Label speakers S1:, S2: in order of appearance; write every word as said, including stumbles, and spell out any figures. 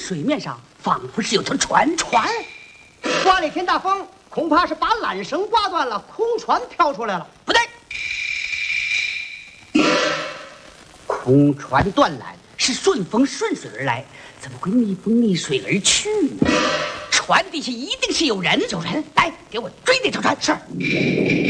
S1: 水面上仿佛是有条船，
S2: 船刮了一天大风，恐怕是把缆绳刮断了，空船飘出来了。
S1: 不对，空船断缆是顺风顺水而来，怎么会逆风逆水而去呢？船底下一定是有人，有人，来，给我追那条船。是。